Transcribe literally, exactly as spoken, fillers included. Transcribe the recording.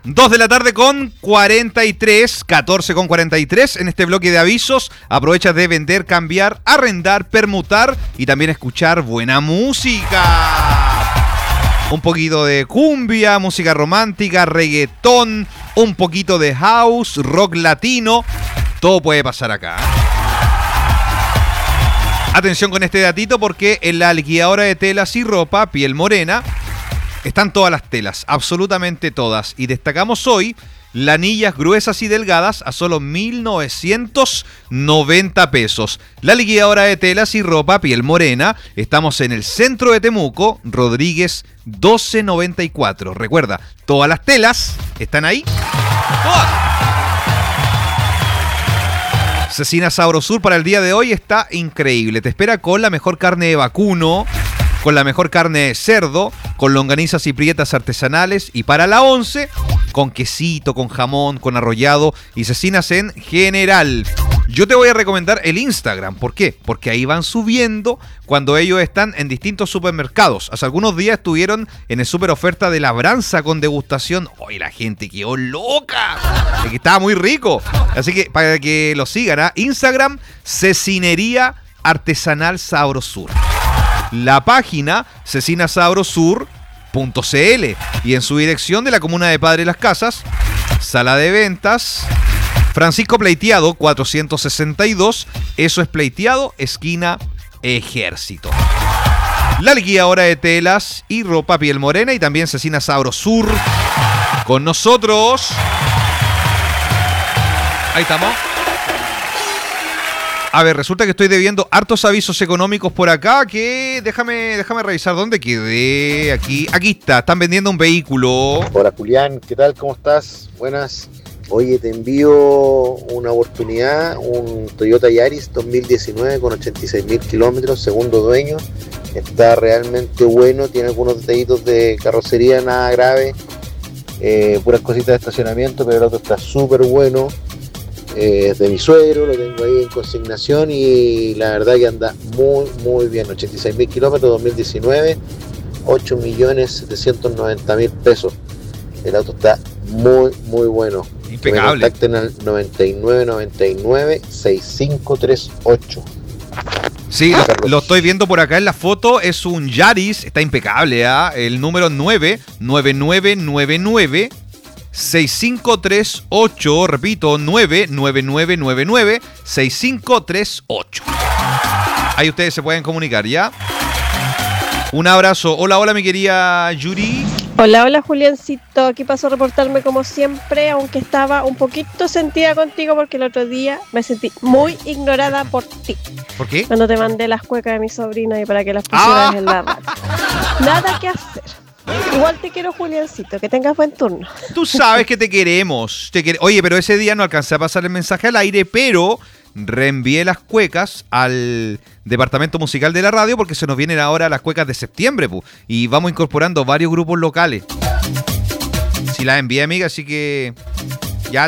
dos de la tarde con cuarenta y tres, catorce con cuarenta y tres. En este bloque de avisos, aprovecha de vender, cambiar, arrendar, permutar y también escuchar buena música. Un poquito de cumbia, música romántica, reggaetón, un poquito de house, rock latino. Todo puede pasar acá. Atención con este datito porque en la liquidadora de telas y ropa, Piel Morena, están todas las telas, absolutamente todas. Y destacamos hoy lanillas gruesas y delgadas a solo mil novecientos noventa pesos. La liquidadora de telas y ropa Piel Morena. Estamos en el centro de Temuco, Rodríguez doce noventa y cuatro. Recuerda, todas las telas están ahí. Todas. Cecina Sabrosur para el día de hoy está increíble. Te espera con la mejor carne de vacuno, con la mejor carne de cerdo, con longanizas y prietas artesanales, y para la once, con quesito, con jamón, con arrollado y cecinas en general. Yo te voy a recomendar el Instagram. ¿Por qué? Porque ahí van subiendo cuando ellos están en distintos supermercados. Hace algunos días estuvieron en el super oferta de labranza con degustación. ¡Ay, la gente quedó loca! Es que estaba muy rico. Así que para que lo sigan, ¿eh? Instagram, Cecinería Artesanal Sabrosur. La página cecina sabrosur punto c l y en su dirección de la comuna de Padre Las Casas, sala de ventas Francisco Pleiteado cuatrocientos sesenta y dos, eso es Pleiteado, esquina Ejército. La liquidadora de telas y ropa Piel Morena y también Cecina Sabrosur con nosotros. Ahí estamos. A ver, resulta que estoy debiendo hartos avisos económicos por acá que déjame, déjame revisar dónde quedé. Aquí, aquí está, están vendiendo un vehículo. Hola Julián, ¿qué tal? ¿Cómo estás? Buenas. Oye, te envío una oportunidad, un Toyota Yaris dos mil diecinueve con ochenta y seis mil kilómetros, segundo dueño. Está realmente bueno, tiene algunos detallitos de carrocería, nada grave, eh, puras cositas de estacionamiento, pero el auto está súper bueno. Eh, es de mi suegro, lo tengo ahí en consignación y la verdad que anda muy muy bien. Ochenta y seis mil kilómetros, dos mil diecinueve, ocho millones setecientos noventa mil pesos. El auto está muy muy bueno. Impecable. Me contacten al noventa y nueve noventa y nueve sesenta y cinco treinta y ocho. Sí, lo, lo estoy viendo por acá en la foto. Es un Yaris, está impecable, ¿eh? El número nueve nueve nueve nueve nueve seis cinco tres ocho, repito, nueve nueve nueve nueve nueve seis cinco tres ocho. Ahí ustedes se pueden comunicar, ¿ya? Un abrazo. Hola, hola, mi querida Yuri. Hola, hola, Juliancito. Aquí paso a reportarme como siempre, aunque estaba un poquito sentida contigo porque el otro día me sentí muy ignorada por ti. ¿Por qué? Cuando te mandé las cuecas de mi sobrina y para que las pusieras ah. en la radio. Nada que hacer. Igual te quiero, Juliancito, que tengas buen turno. Tú sabes que te queremos. Te quer- Oye, pero ese día no alcancé a pasar el mensaje al aire, pero reenvié las cuecas al departamento musical de la radio porque se nos vienen ahora las cuecas de septiembre, pu, y vamos incorporando varios grupos locales. Sí las envié, amiga, así que